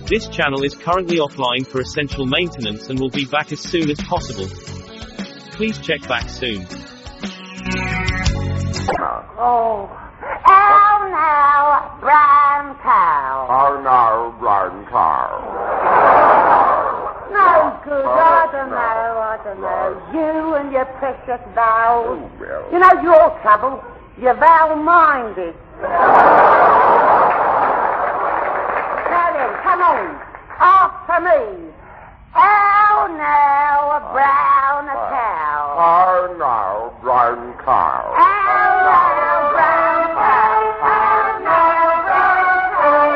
This channel is currently offline for essential maintenance and will be back as soon as possible. Please check back soon. Oh now, brown cow. Oh no, brown cow. No good, I don't know. You and your precious vows. Oh, well. You know your trouble? You're vow-minded. Now then, come on. After me. Oh now, a brown cow. Oh no, brown cow. Oh now, brown cow. Oh now, brown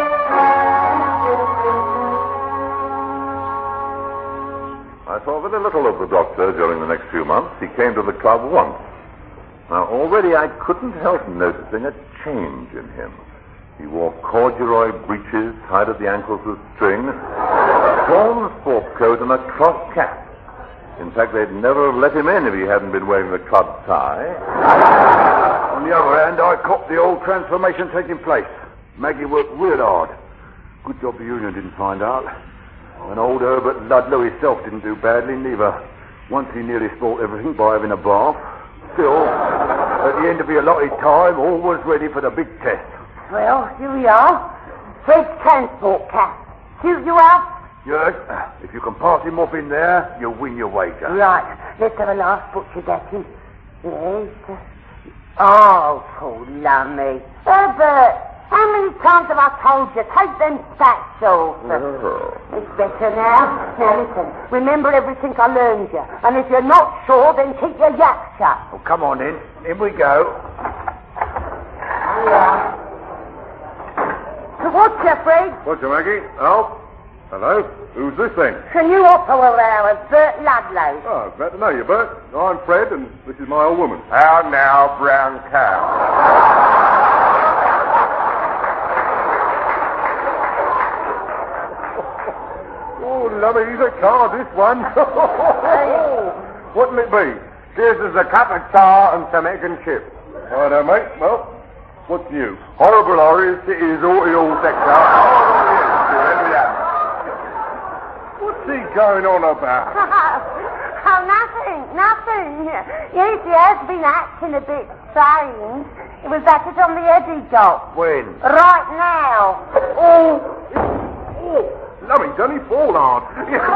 cow. I saw very little of the doctor during the next few months. He came to the club once. Now, already I couldn't help noticing a change in him. He wore corduroy breeches tied at the ankles with string, torn sport coat, and a cloth cap. In fact, they'd never have let him in if he hadn't been wearing the club tie. On the other hand, I copped the old transformation taking place. Maggie worked real hard. Good job the union didn't find out. And old Herbert Ludlow himself didn't do badly, neither. Once he nearly spoilt everything by having a bath. Still, at the end of the allotted time, all was ready for the big test. Well, here we are. Fred's transport cap. Suit you out? Yes, if you can pass him off in there, you'll win your wager. Right, let's have a last butcher at him. Yes. Oh, poor lummy. Herbert, how many times have I told you? Take them spats off. It's better now. Now listen, remember everything I learned you. And if you're not sure, then keep your yap shut. Oh, come on in. In we go. Yeah. So what's your Fred? What's your Maggie? Al? Hello? Who's this thing? Can you offer of ours, Bert Ludlow? Oh, glad to know you, Bert. I'm Fred, and this is my old woman. How now, brown cow. Oh, lovely, he's a car, this one. What'll it be? This is a cup of tar and some egg and chips. Righto, mate. Well, what's new? Horrible horrors, it is all sector. What's he going on about? Oh, nothing. Yes, he has been acting a bit strange. It was that it on the Eddie got. When? Right now. Oh, lovely, Johnny, fall hard.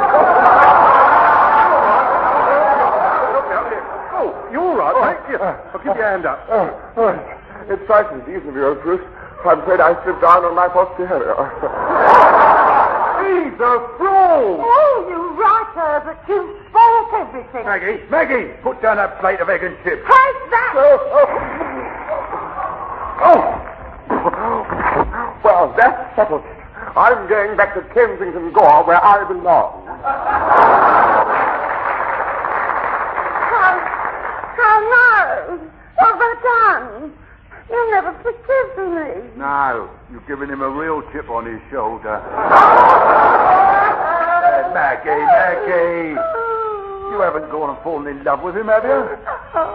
Oh, you all right, mate? Yeah. I'll give you a hand up. It frightens the evening of your truth. I'm afraid I slipped down on my posterior. He's a fool! Oh, you're right, Herbert. You spoilt everything. Maggie, put down that plate of egg and chips. Take that! Well, that's settled. I'm going back to Kensington Gore, where I belong. Oh, no. What have I done? You'll never forgive me. No, you've given him a real chip on his shoulder. Maggie. You haven't gone and fallen in love with him, have you?